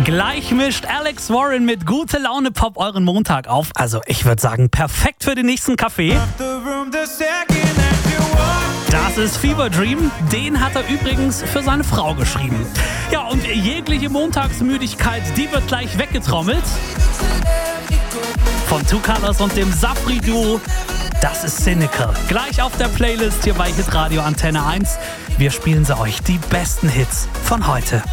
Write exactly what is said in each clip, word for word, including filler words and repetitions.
Gleich mischt Alex Warren mit Gute Laune Pop euren Montag auf. Also ich würde sagen, perfekt für den nächsten Kaffee. Das ist Fever Dream. Den hat er übrigens für seine Frau geschrieben. Ja, und jegliche Montagsmüdigkeit, die wird gleich weggetrommelt. Von Two Colors und dem Safri-Duo. Das ist Cynical. Gleich auf der Playlist hier bei Hitradio Antenne eins. Wir spielen sie euch, die besten Hits von heute.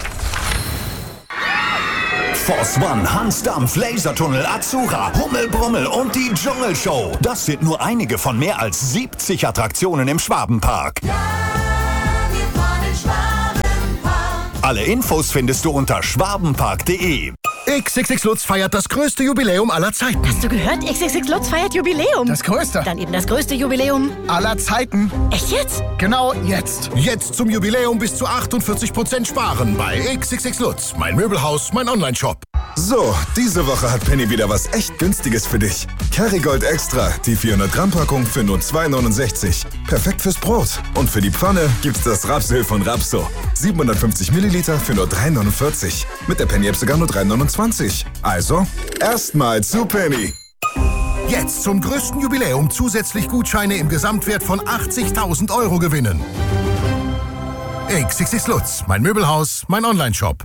Force One, Hans Dampf, Lasertunnel, Azura, Hummel, Brummel und die Dschungelshow. Das sind nur einige von mehr als siebzig Attraktionen im Schwabenpark. Ja, wir fahren in Schwabenpark. Alle Infos findest du unter schwabenpark punkt de. X X X Lutz feiert das größte Jubiläum aller Zeiten. Hast du gehört? X X X Lutz feiert Jubiläum. Das größte. Dann eben das größte Jubiläum aller Zeiten. Echt jetzt? Genau jetzt. Jetzt zum Jubiläum bis zu achtundvierzig Prozent sparen bei X X X Lutz. Mein Möbelhaus, mein Onlineshop. So, diese Woche hat Penny wieder was echt Günstiges für dich. Kerrygold Extra, die vierhundert Gramm Packung für nur zwei neunundsechzig. Perfekt fürs Brot. Und für die Pfanne gibt's das Rapsöl von Rapso. siebenhundertfünfzig Milliliter für nur drei neunundvierzig. Mit der Penny-App sogar nur drei neunundzwanzig. Also, erstmal zu Penny. Jetzt zum größten Jubiläum zusätzlich Gutscheine im Gesamtwert von achtzigtausend Euro gewinnen. X X X Lutz, mein Möbelhaus, mein Onlineshop.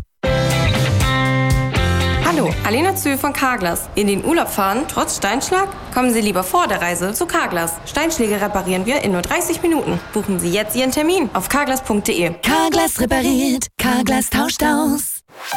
Hallo, Alena Zühl von Carglass. In den Urlaub fahren, trotz Steinschlag? Kommen Sie lieber vor der Reise zu Carglass. Steinschläge reparieren wir in nur dreißig Minuten. Buchen Sie jetzt Ihren Termin auf carglass punkt de. Carglass repariert, Carglass tauscht aus.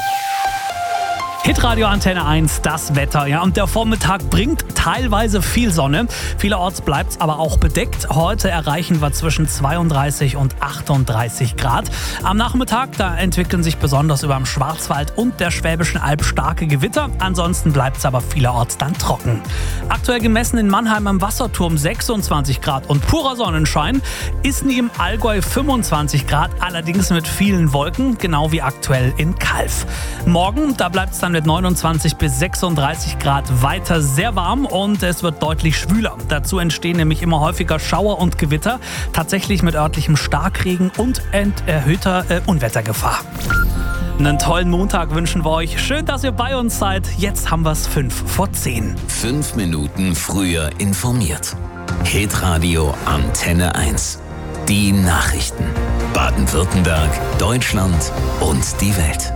Hitradio Antenne eins, das Wetter. Ja, und der Vormittag bringt teilweise viel Sonne. Vielerorts bleibt es aber auch bedeckt. Heute erreichen wir zwischen zweiunddreißig und achtunddreißig Grad. Am Nachmittag, da entwickeln sich besonders über dem Schwarzwald und der Schwäbischen Alb starke Gewitter. Ansonsten bleibt es aber vielerorts dann trocken. Aktuell gemessen in Mannheim am Wasserturm sechsundzwanzig Grad und purer Sonnenschein. Isny im Allgäu fünfundzwanzig Grad, allerdings mit vielen Wolken, genau wie aktuell in Calw. Morgen, da bleibt es dann mit neunundzwanzig bis sechsunddreißig Grad weiter sehr warm und es wird deutlich schwüler. Dazu entstehen nämlich immer häufiger Schauer und Gewitter, tatsächlich mit örtlichem Starkregen und erhöhter äh, Unwettergefahr. Einen tollen Montag wünschen wir euch. Schön, dass ihr bei uns seid. Jetzt haben wir es fünf vor zehn. Fünf Minuten früher informiert. Hitradio Antenne eins. Die Nachrichten. Baden-Württemberg, Deutschland und die Welt.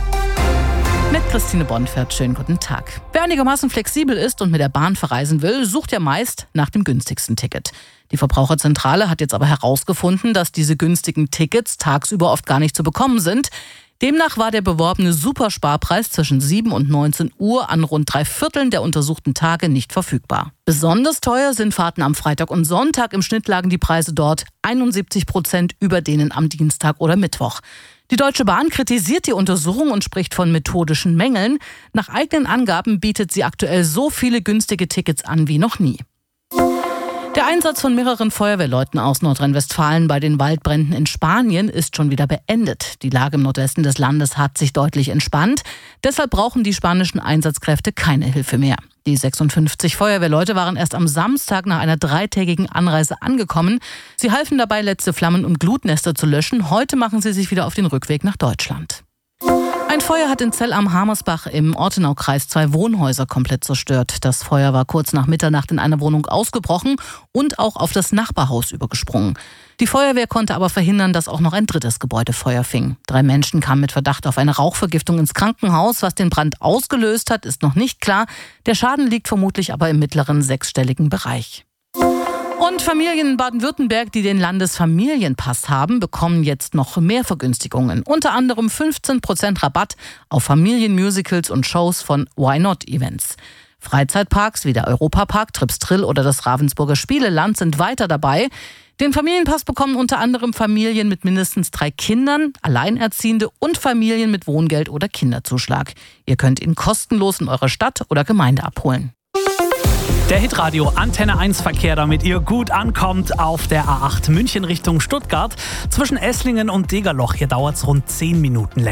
Mit Christine Bonfert, schönen guten Tag. Wer einigermaßen flexibel ist und mit der Bahn verreisen will, sucht ja meist nach dem günstigsten Ticket. Die Verbraucherzentrale hat jetzt aber herausgefunden, dass diese günstigen Tickets tagsüber oft gar nicht zu bekommen sind. Demnach war der beworbene Supersparpreis zwischen sieben und neunzehn Uhr an rund drei Vierteln der untersuchten Tage nicht verfügbar. Besonders teuer sind Fahrten am Freitag und Sonntag. Im Schnitt lagen die Preise dort einundsiebzig Prozent über denen am Dienstag oder Mittwoch. Die Deutsche Bahn kritisiert die Untersuchung und spricht von methodischen Mängeln. Nach eigenen Angaben bietet sie aktuell so viele günstige Tickets an wie noch nie. Der Einsatz von mehreren Feuerwehrleuten aus Nordrhein-Westfalen bei den Waldbränden in Spanien ist schon wieder beendet. Die Lage im Nordwesten des Landes hat sich deutlich entspannt. Deshalb brauchen die spanischen Einsatzkräfte keine Hilfe mehr. Die sechsundfünfzig Feuerwehrleute waren erst am Samstag nach einer dreitägigen Anreise angekommen. Sie halfen dabei, letzte Flammen und Glutnester zu löschen. Heute machen sie sich wieder auf den Rückweg nach Deutschland. Ein Feuer hat in Zell am Hamersbach im Ortenaukreis zwei Wohnhäuser komplett zerstört. Das Feuer war kurz nach Mitternacht in einer Wohnung ausgebrochen und auch auf das Nachbarhaus übergesprungen. Die Feuerwehr konnte aber verhindern, dass auch noch ein drittes Gebäude Feuer fing. Drei Menschen kamen mit Verdacht auf eine Rauchvergiftung ins Krankenhaus. Was den Brand ausgelöst hat, ist noch nicht klar. Der Schaden liegt vermutlich aber im mittleren sechsstelligen Bereich. Und Familien in Baden-Württemberg, die den Landesfamilienpass haben, bekommen jetzt noch mehr Vergünstigungen. Unter anderem fünfzehn Prozent Rabatt auf Familienmusicals und Shows von Why Not Events. Freizeitparks wie der Europapark, Tripstrill oder das Ravensburger Spieleland sind weiter dabei. Den Familienpass bekommen unter anderem Familien mit mindestens drei Kindern, Alleinerziehende und Familien mit Wohngeld oder Kinderzuschlag. Ihr könnt ihn kostenlos in eurer Stadt oder Gemeinde abholen. Der Hitradio Antenne eins Verkehr, damit ihr gut ankommt auf der A acht München Richtung Stuttgart. Zwischen Esslingen und Degerloch, hier dauert es rund zehn Minuten länger.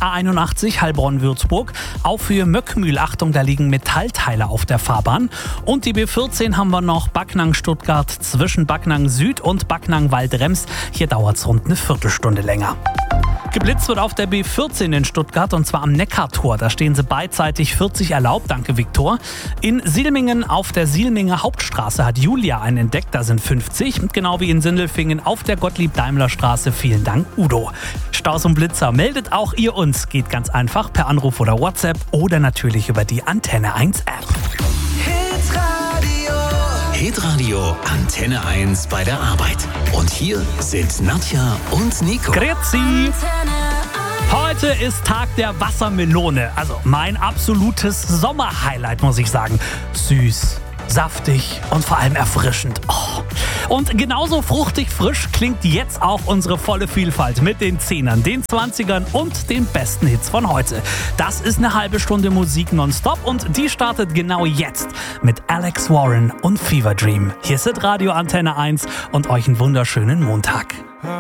A einundachtzig Heilbronn-Würzburg. Auf Höhe Möckmühl, Achtung, da liegen Metallteile auf der Fahrbahn. Und die B vierzehn haben wir noch Backnang-Stuttgart zwischen Backnang Süd und Backnang-Waldrems. Hier dauert es rund eine Viertelstunde länger. Geblitzt wird auf der B vierzehn in Stuttgart und zwar am Neckartor. Da stehen sie beidseitig vierzig erlaubt, danke Viktor. In Silmingen auf der Silminger Hauptstraße hat Julia einen entdeckt, da sind fünfzig. Genau wie in Sindelfingen auf der Gottlieb-Daimler-Straße, vielen Dank Udo. Staus und Blitzer, meldet auch ihr uns. Geht ganz einfach per Anruf oder WhatsApp oder natürlich über die Antenne eins App. Hitradio Antenne eins bei der Arbeit. Und hier sind Nadja und Nico. Grüezi! Heute ist Tag der Wassermelone. Also mein absolutes Sommerhighlight, muss ich sagen. Süß, saftig und vor allem erfrischend. Oh. Und genauso fruchtig frisch klingt jetzt auch unsere volle Vielfalt mit den Zehnern, den Zwanzigern und den besten Hits von heute. Das ist eine halbe Stunde Musik nonstop und die startet genau jetzt mit Alex Warren und Fever Dream. Hier ist Radio Antenne eins und euch einen wunderschönen Montag.